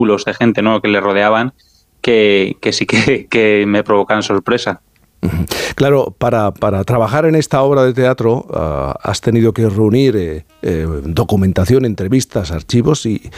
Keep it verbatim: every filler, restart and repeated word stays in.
círculos de gente, ¿no?, que le rodeaban, que, que sí que, que me provocan sorpresa. Claro, para, para trabajar en esta obra de teatro uh, has tenido que reunir eh, eh, documentación, entrevistas, archivos y,